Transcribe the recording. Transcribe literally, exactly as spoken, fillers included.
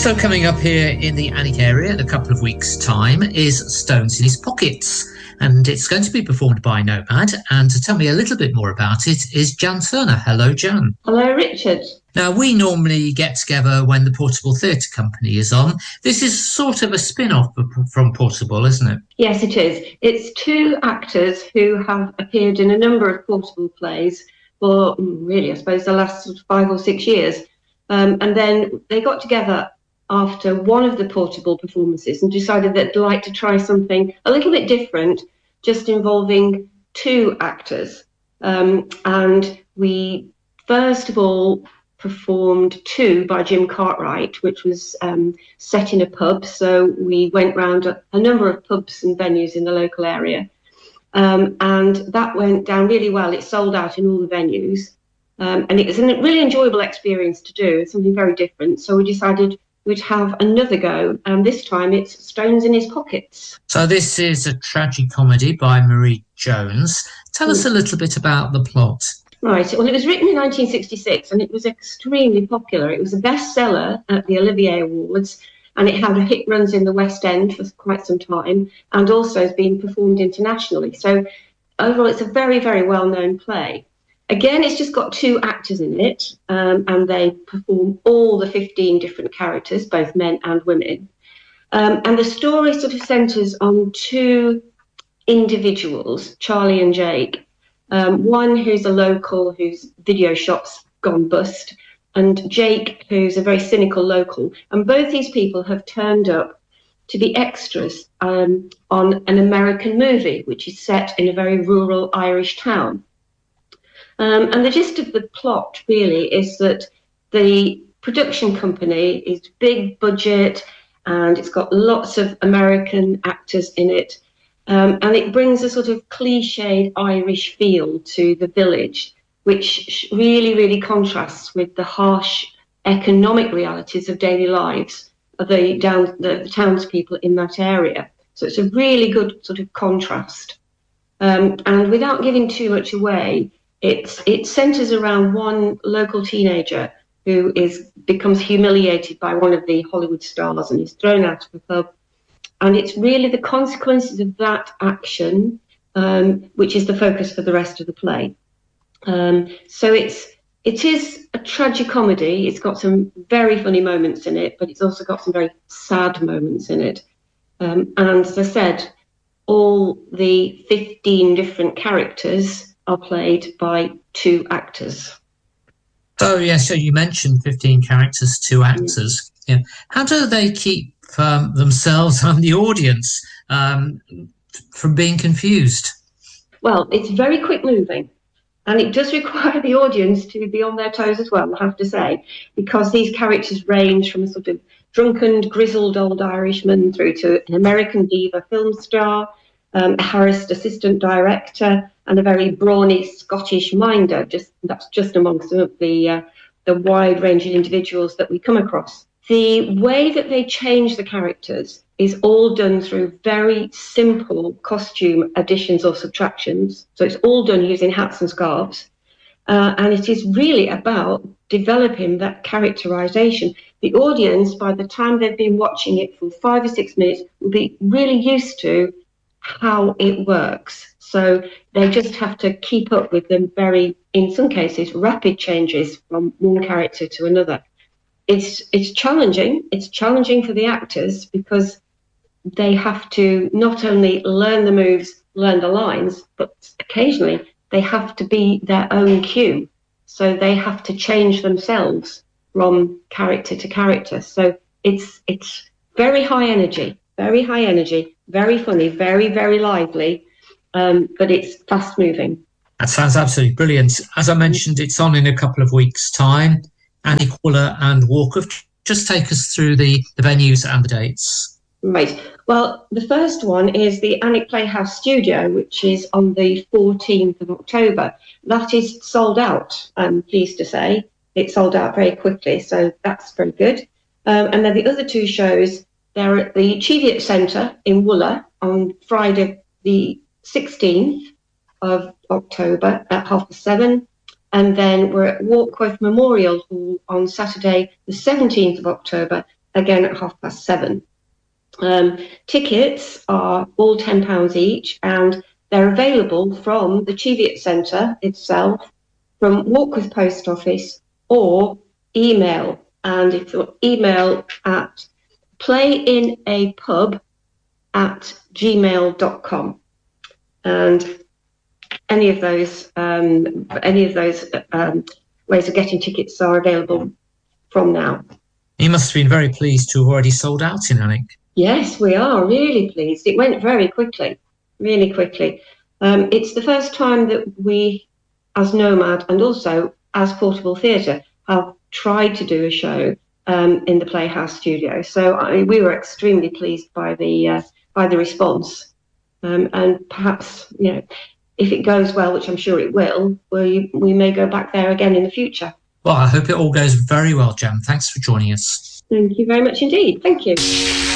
So coming up here in the Alnwick area in a couple of weeks' time is Stones in His Pockets, and it's going to be performed by Nomad, and to tell me a little bit more about it is Jan Turner. Hello, Jan. Hello, Richard. Now, we normally get together when the Portable Theatre Company is on. This is sort of a spin-off from Portable, isn't it? Yes, it is. It's two actors who have appeared in a number of Portable plays for, really, I suppose, the last five or six years. Um, and then they got together after one of the Portable performances and decided that they'd like to try something a little bit different, just involving two actors. Um, and we, first of all, performed Two by Jim Cartwright, which was um, set in a pub. So we went round a, a number of pubs and venues in the local area. Um, and that went down really well. It sold out in all the venues. Um, and it was a really enjoyable experience to do, something very different. So we decided we'd have another go, and this time it's Stones in His Pockets. So this is a tragicomedy by Marie Jones. Tell us a little bit about the plot. Right, well, it was written in nineteen sixty-six and it was extremely popular. It was a bestseller at the Olivier Awards, and it had hit runs in the West End for quite some time, and also has been performed internationally. So overall, it's a very, very well-known play. Again, it's just got two actors in it, um, and they perform all the fifteen different characters, both men and women. Um, and the story sort of centres on two individuals, Charlie and Jake. Um, one who's a local whose video shop's gone bust, and Jake, who's a very cynical local. And both these people have turned up to be extras um, on an American movie, which is set in a very rural Irish town. Um, and the gist of the plot really is that the production company is big budget and it's got lots of American actors in it. Um, and it brings a sort of cliched Irish feel to the village, which really, really contrasts with the harsh economic realities of daily lives of the, down, the, the townspeople in that area. So it's a really good sort of contrast. Um, and without giving too much away, It's, it centres around one local teenager who is becomes humiliated by one of the Hollywood stars and is thrown out of a pub. And it's really the consequences of that action, um, which is the focus for the rest of the play. Um, so it's it is a tragicomedy. It's got some very funny moments in it, but it's also got some very sad moments in it. Um, and as I said, all the fifteen different characters are played by two actors. So, yeah, so you mentioned fifteen characters, two actors. Yeah. Yeah. How do they keep um, themselves and the audience um, from being confused? Well, it's very quick moving, and it does require the audience to be on their toes as well, I have to say, because these characters range from a sort of drunken, grizzled old Irishman through to an American diva film star, um, a harassed assistant director, and a very brawny Scottish minder. Just that's just amongst some of the uh, the wide-ranging individuals that we come across. The way that they change the characters is all done through very simple costume additions or subtractions. So it's all done using hats and scarves. Uh, and it is really about developing that characterization. The audience, by the time they've been watching it for five or six minutes, will be really used to how it works. So they just have to keep up with them very, in some cases, rapid changes from one character to another. It's it's challenging. It's challenging for the actors because they have to not only learn the moves, learn the lines, but occasionally they have to be their own cue. So they have to change themselves from character to character. So it's it's very high energy, very high energy, very funny, very, very lively, um, but it's fast moving. That sounds absolutely brilliant. As I mentioned, it's on in a couple of weeks' time. Annie Quiller and Walker, just take us through the, the venues and the dates. Right. Well, the first one is the Alnwick Playhouse Studio, which is on the fourteenth of October. That is sold out, I'm pleased to say. It sold out very quickly, so that's very good. Um, and then the other two shows, they're at the Cheviot Centre in Wooler on Friday the sixteenth of October at half past seven. And then we're at Warkworth Memorial Hall on Saturday the seventeenth of October again at half past seven. Um, tickets are all ten pounds each, and they're available from the Cheviot Centre itself, from Warkworth Post Office, or email. And if you email at playinapub at gmail dot com. And any of those um, any of those um, ways of getting tickets are available from now. You must have been very pleased to have already sold out in Alnwick. Yes, we are really pleased. It went very quickly, really quickly. Um, it's the first time that we, as Nomad and also as Portable Theatre, have tried to do a show um, in the Playhouse studio. So I mean, we were extremely pleased by the uh, by the response, um, and perhaps, you know, if it goes well, which I'm sure it will, we we may go back there again in the future. Well, I hope it all goes very well, Jan. Thanks for joining us. Thank you very much indeed. Thank you.